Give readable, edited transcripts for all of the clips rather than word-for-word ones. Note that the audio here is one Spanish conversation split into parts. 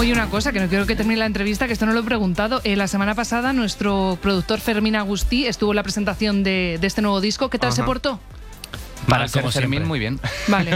Oye, una cosa, que no quiero que termine la entrevista, que esto no lo he preguntado. La semana pasada nuestro productor Fermín Agustí estuvo en la presentación de este nuevo disco. ¿Qué tal se portó? Para ser Fermín, muy bien. Vale.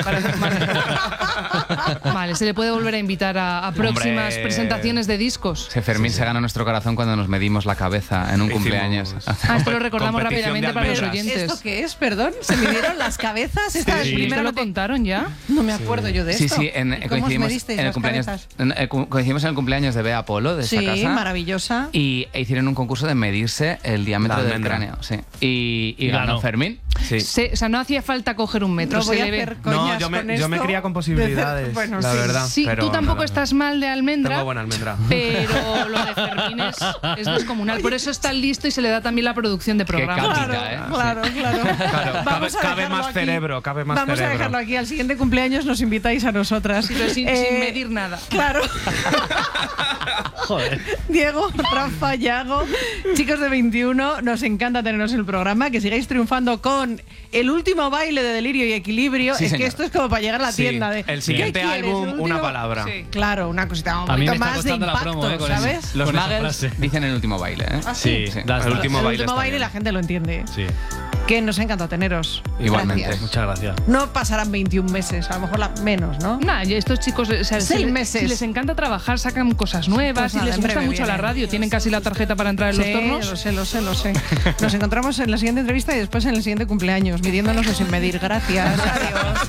Vale, se le puede volver a invitar a próximas presentaciones de discos. Fermín se ganó nuestro corazón cuando nos medimos la cabeza en un cumpleaños. Esto lo recordamos rápidamente para los oyentes. ¿Esto qué es? Perdón, ¿se midieron las cabezas? Esta vez primero lo contaron ya. No me acuerdo yo de esto. Sí, ¿Cómo os medisteis las cabezas? Coincidimos en el cumpleaños de Bea Polo, de esa casa. Sí, maravillosa. Y hicieron un concurso de medirse el diámetro del cráneo. Sí. Y ganó Fermín. Sí. O sea, no hacía falta coger un metro. No voy se a le ve. hacer coñas yo con me esto. creía con posibilidades, Bueno, la sí. verdad. Sí, pero tú tampoco nada. estás mal de almendra. Tengo buena almendra. Pero lo de Fermín es descomunal. Por eso está listo y se le da también la producción de programa. Claro. Vamos a cabe dejarlo más aquí. cerebro, cabe más Vamos cerebro. a dejarlo aquí. Al siguiente cumpleaños nos invitáis a nosotras. Pero sin medir nada. Claro. Joder. Diego, Rafa, Yago, chicos de 21, nos encanta teneros en el programa, que sigáis triunfando con el último baile de Delirio y Equilibrio. Sí, es señor. que esto es como para llegar a la tienda de el siguiente ¿qué quieres? álbum, ¿El último? una palabra. Sí. Claro, una cosita un A mí poquito me está más de costando la impacto, promo, con ¿sabes? eso. Los Con esa Muggles frase. dicen el último baile, ¿eh? Sí, Sí. da- El último El baile último está baile bien. la gente lo entiende. Sí, Que nos encanta teneros. Igualmente. Gracias. muchas gracias. No pasarán 21 meses, a lo mejor menos, ¿no? Nada, y estos chicos, o sea, 6 meses. si les encanta trabajar, sacan cosas nuevas Pues y nada, les en gusta breve mucho la vienen. radio. Tienen casi la tarjeta para entrar en los tornos. Lo sé. Nos encontramos en la siguiente entrevista y después en el siguiente cumpleaños, midiéndonos o sin medir. Gracias. Adiós.